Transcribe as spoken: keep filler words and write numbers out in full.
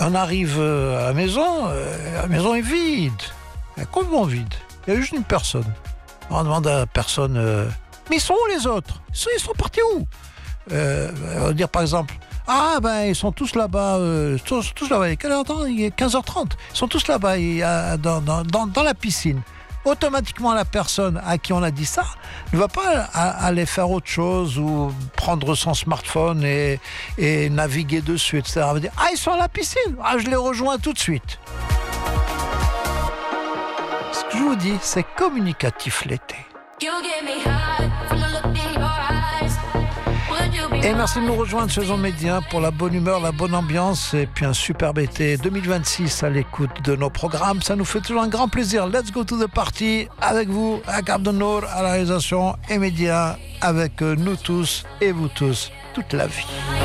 On arrive à la maison, euh, la maison est vide. Elle est complètement vide. Il y a juste une personne. On demande à la personne, euh, mais ils sont où les autres? Ils sont, ils sont partis où? euh, On va dire par exemple, ah ben ils sont tous là-bas, euh, tous, tous là-bas. Quelle heure? Il est quinze heures trente. Ils sont tous là-bas, il y a, dans, dans, dans, dans la piscine. Automatiquement, la personne à qui on a dit ça ne va pas à, aller faire autre chose ou prendre son smartphone et, et naviguer dessus, et cetera. Elle va dire, ah, ils sont à la piscine, ah, je les rejoins tout de suite. Ce que je vous dis, c'est communicatif l'été. Et merci de nous rejoindre sur Zone Média pour la bonne humeur, la bonne ambiance et puis un superbe été deux mille vingt-six à l'écoute de nos programmes. Ça nous fait toujours un grand plaisir. Let's go to the party avec vous, à Cap de Nord, à la réalisation et Média avec nous tous et vous tous toute la vie.